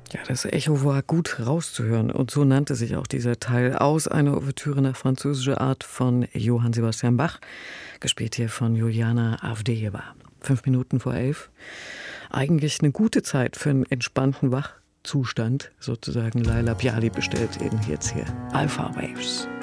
Ja, das Echo war gut rauszuhören und so nannte sich auch dieser Teil aus einer Ouvertüre nach französischer Art von Johann Sebastian Bach, gespielt hier von Juliana Avdejewa. 11:05. Eigentlich eine gute Zeit für einen entspannten Wachzustand, sozusagen. Laila Bialy bestellt eben jetzt hier Alpha Waves.